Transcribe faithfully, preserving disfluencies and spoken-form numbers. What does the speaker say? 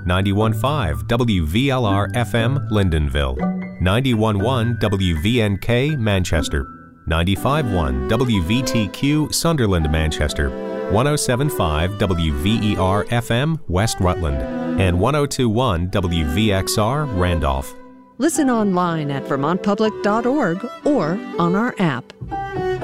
ninety-one point five W V L R F M Lyndonville, ninety-one point one W V N K Manchester, ninety-five point one W V T Q Sunderland Manchester, one oh seven point five W V E R F M West Rutland, and one oh two point one W V X R Randolph. Listen online at vermont public dot org or on our app.